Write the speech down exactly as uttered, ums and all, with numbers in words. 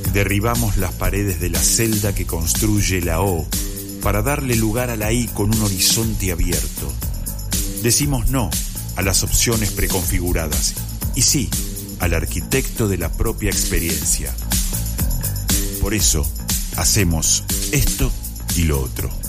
Derribamos las paredes de la celda que construye la O para darle lugar a la I con un horizonte abierto. Decimos no a las opciones preconfiguradas y sí al arquitecto de la propia experiencia. Por eso hacemos esto y lo otro.